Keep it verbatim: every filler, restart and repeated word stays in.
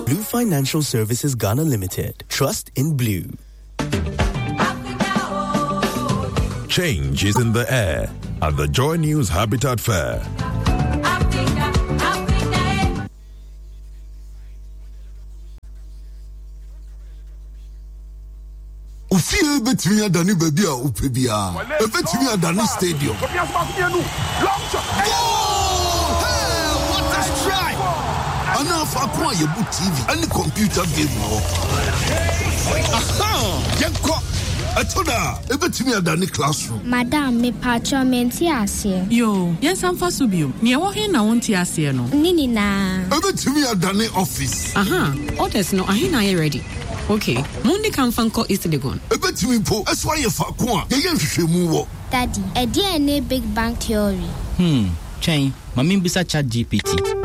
Blue Financial Services Ghana Limited. Trust in Blue. Change is in the air at the Joy News Habitat Fair. Ufie betumi adani baby a upebia. Betumi adani stadium. Hey, what a strike! Ana fa kwa yebu T V and computer game no. Aha! Yenko Atoda, ebetumi adani classroom. Madam, me patcho menti ase. Yo, yes am fa so bio. Me wo he na wonti ase no. Nini na. Ebetumi adani office. Aha, orders no ahe na ye ready. Okay, Monday can fanko East Legon. Ebetumi po, eswa ye fa ko a, ye nhwehwemu wo. Daddy, e dey na big bang theory. Hmm, chain, mami bisa chat G P T.